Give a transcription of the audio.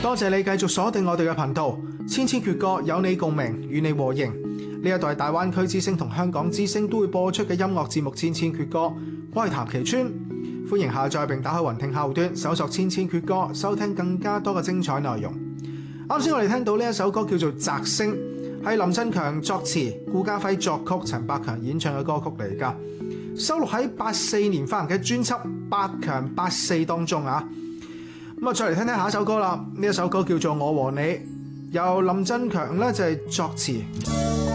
多謝你繼續鎖定我哋嘅頻道，千千闕歌有你共鳴，與你和應。呢一代大灣區之聲同香港之聲都會播出嘅音樂節目《千千闕歌》，我係譚其川，歡迎下載並打開雲聽客戶端，搜索《千千闕歌》，收聽更加多嘅精彩內容。啱先我哋聽到呢一首歌叫做《摘星》，係林振強作詞、顧嘉輝作曲、陳百強演唱嘅歌曲嚟㗎，收錄喺84年發行嘅專輯《百強84》當中啊。咁啊，再嚟聽聽下一首歌啦。呢一首歌叫做《我和你》，由林振強咧就係作詞。